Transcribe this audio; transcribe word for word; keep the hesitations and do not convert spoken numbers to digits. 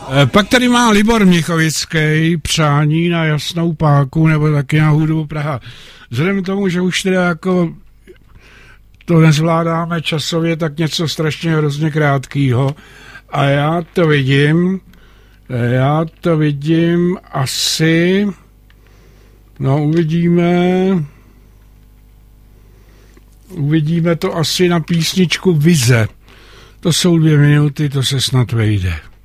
Pak tady má Libor Mnichovický přání na Jasnou páku nebo taky na hudbu Praha. Vzhledem k tomu, že už teda jako to nezvládáme časově, tak něco strašně hrozně krátkýho. A já to vidím, já to vidím asi, no uvidíme, uvidíme to asi na písničku Vize. To jsou dvě minuty, to se snad vejde.